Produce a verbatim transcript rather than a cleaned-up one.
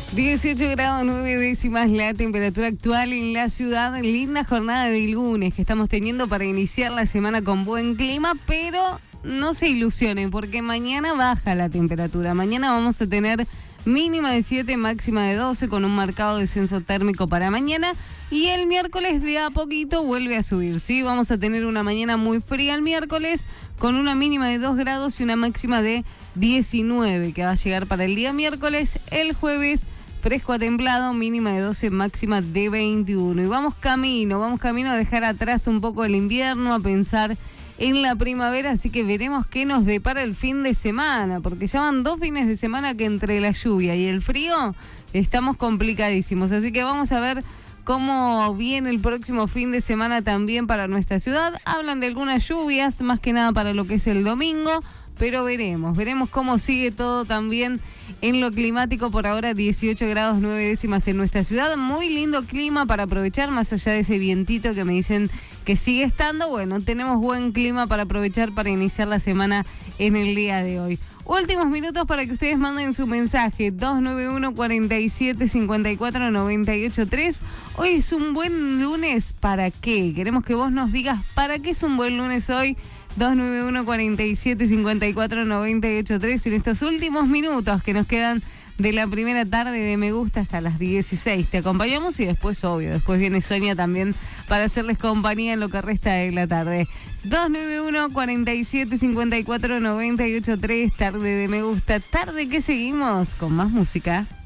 dieciocho grados nueve décimas la temperatura actual en la ciudad. Linda jornada de lunes que estamos teniendo para iniciar la semana con buen clima, pero no se ilusionen porque mañana baja la temperatura. Mañana vamos a tener mínima de siete, máxima de doce, con un marcado descenso térmico para mañana. Y el miércoles de a poquito vuelve a subir, ¿sí? Vamos a tener una mañana muy fría el miércoles, con una mínima de dos grados y una máxima de diecinueve, que va a llegar para el día miércoles. El jueves, fresco a templado, mínima de doce, máxima de veintiuno. Y vamos camino, vamos camino a dejar atrás un poco el invierno, a pensar en la primavera, así que veremos qué nos depara el fin de semana, porque ya van dos fines de semana que entre la lluvia y el frío estamos complicadísimos, así que vamos a ver cómo viene el próximo fin de semana también para nuestra ciudad. Hablan de algunas lluvias, más que nada para lo que es el domingo, pero veremos, veremos cómo sigue todo también en lo climático. Por ahora dieciocho grados nueve décimas en nuestra ciudad, muy lindo clima para aprovechar, más allá de ese vientito que me dicen que sigue estando. Bueno, tenemos buen clima para aprovechar para iniciar la semana en el día de hoy. Últimos minutos para que ustedes manden su mensaje, dos nueve uno, cuatro siete, cinco cuatro, nueve ocho tres. Hoy es un buen lunes, ¿para qué? Queremos que vos nos digas para qué es un buen lunes hoy. dos nueve uno, cuatro siete, cinco cuatro, nueve ocho tres. En estos últimos minutos que nos quedan de la primera tarde de Me Gusta hasta las dieciséis. Te acompañamos y después, obvio, después viene Sonia también para hacerles compañía en lo que resta de la tarde. dos nueve uno, cuatro siete, cinco cuatro, nueve ocho tres, tarde de Me Gusta, tarde que seguimos con más música.